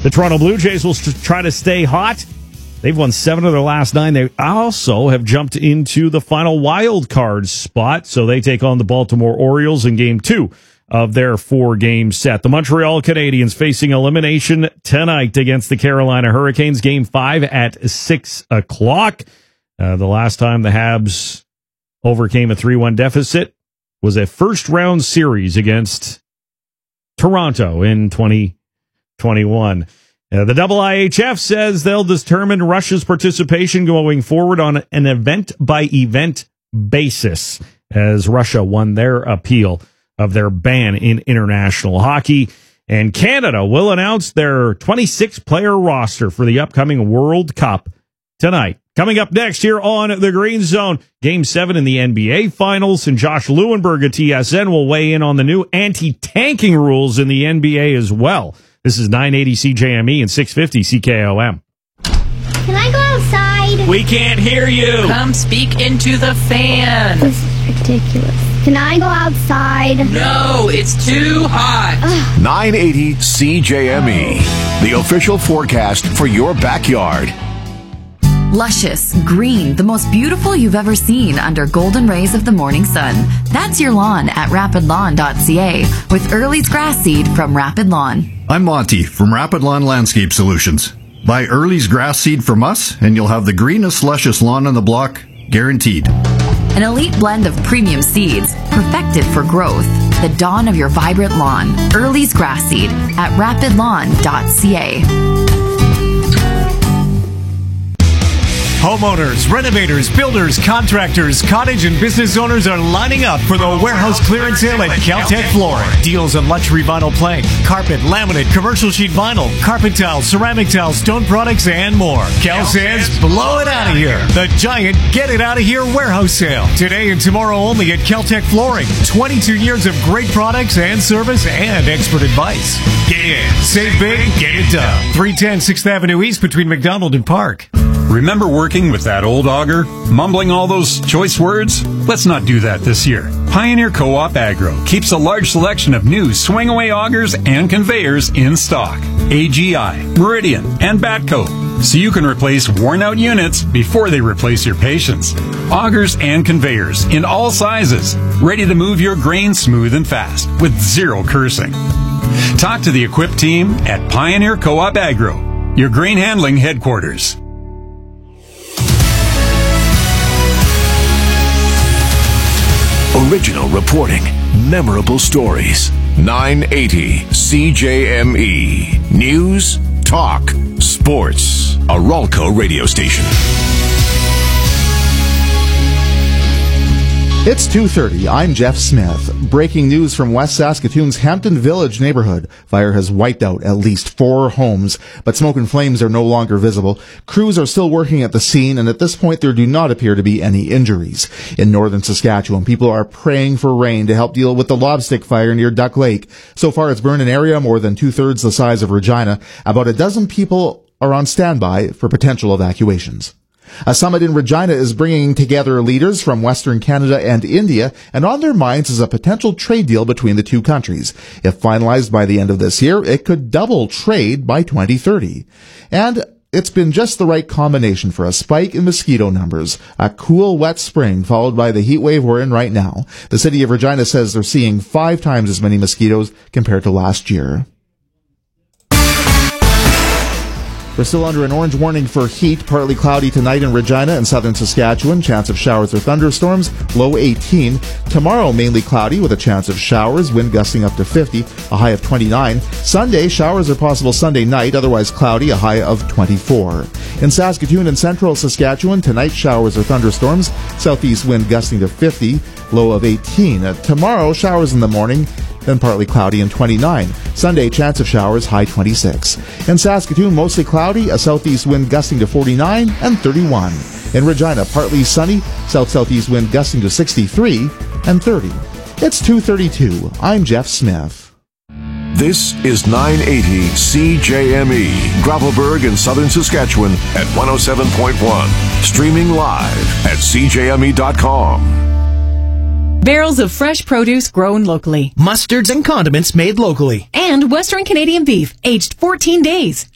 The Toronto Blue Jays will try to stay hot. They've won 7 of their last 9. They also have jumped into the final wild card spot, so they take on the Baltimore Orioles in Game 2 of their 4-game set. The Montreal Canadiens facing elimination tonight against the Carolina Hurricanes. Game 5 at 6 o'clock. The last time the Habs overcame a 3-1 deficit was a first-round series against Toronto in 2021. The IIHF says they'll determine Russia's participation going forward on an event-by-event basis as Russia won their appeal of their ban in international hockey. And Canada will announce their 26-player roster for the upcoming World Cup tonight. Coming up next here on the Green Zone, Game 7 in the NBA Finals, and Josh Lewenberg at TSN will weigh in on the new anti-tanking rules in the NBA as well. This is 980 CJME and 650 CKOM. Can I go outside? We can't hear you. Come speak into the fan. This is ridiculous. Can I go outside? No, it's too hot. 980 CJME, the official forecast for your backyard. Luscious, green, the most beautiful you've ever seen under golden rays of the morning sun. That's your lawn at rapidlawn.ca with Early's grass seed from Rapid Lawn. I'm Monty from Rapid Lawn Landscape Solutions. Buy Early's grass seed from us and you'll have the greenest, luscious lawn on the block, guaranteed. An elite blend of premium seeds, perfected for growth. The dawn of your vibrant lawn. Early's grass seed at rapidlawn.ca. Homeowners, renovators, builders, contractors, cottage and business owners are lining up for the warehouse clearance sale at Caltech Flooring. Deals on luxury vinyl plank, carpet, laminate, commercial sheet vinyl, carpet tile, ceramic tile, stone products, and more. Cal says, blow it out of here. The giant Get It Out of Here warehouse sale. Today and tomorrow only at Caltech Flooring. 22 years of great products and service and expert advice. Get in, save big, get it done. 310 6th Avenue East between McDonald and Park. Remember working with that old auger? Mumbling all those choice words? Let's not do that this year. Pioneer Co-op Agro keeps a large selection of new swing-away augers and conveyors in stock. AGI, Meridian, and Batco, so you can replace worn-out units before they replace your patience. Augers and conveyors in all sizes, ready to move your grain smooth and fast with zero cursing. Talk to the equipped team at Pioneer Co-op Agro, your grain handling headquarters. Original reporting, memorable stories. 980 CJME. News, talk, sports. A Ralco radio station. It's 2:30. I'm Jeff Smith. Breaking news from West Saskatoon's Hampton Village neighborhood. Fire has wiped out at least 4 homes, but smoke and flames are no longer visible. Crews are still working at the scene, and at this point there do not appear to be any injuries. In northern Saskatchewan, people are praying for rain to help deal with the lobstick fire near Duck Lake. So far, it's burned an area more than 2/3 the size of Regina. About a dozen people are on standby for potential evacuations. A summit in Regina is bringing together leaders from Western Canada and India, and on their minds is a potential trade deal between the two countries. If finalized by the end of this year, it could double trade by 2030. And it's been just the right combination for a spike in mosquito numbers. A cool, wet spring followed by the heat wave we're in right now. The city of Regina says they're seeing 5 times as many mosquitoes compared to last year. We're still under an orange warning for heat. Partly cloudy tonight in Regina and southern Saskatchewan. Chance of showers or thunderstorms. Low 18. Tomorrow, mainly cloudy with a chance of showers. Wind gusting up to 50. A high of 29. Sunday, showers are possible Sunday night. Otherwise cloudy. A high of 24. In Saskatoon and central Saskatchewan, tonight showers or thunderstorms. Southeast wind gusting to 50. Low of 18. Tomorrow, showers in the morning. Then partly cloudy and 29. Sunday, chance of showers, high 26. In Saskatoon, mostly cloudy, a southeast wind gusting to 49 and 31. In Regina, partly sunny, south-southeast wind gusting to 63 and 30. It's 2:32. I'm Jeff Smith. This is 980 CJME, Gravelburg in southern Saskatchewan at 107.1. Streaming live at CJME.com. Barrels of fresh produce grown locally. Mustards and condiments made locally. And Western Canadian beef, aged 14 days.